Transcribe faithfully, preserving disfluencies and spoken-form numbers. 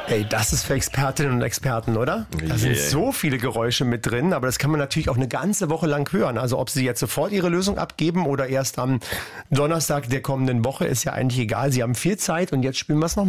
Ey, das ist für Expertinnen und Experten, oder? Da sind Yeah. so viele Geräusche mit drin, aber das kann man natürlich auch eine ganze Woche lang hören. Also ob Sie jetzt sofort Ihre Lösung abgeben oder erst am Donnerstag der kommenden Woche, ist ja eigentlich egal. Sie haben viel Zeit und jetzt spielen wir es nochmal.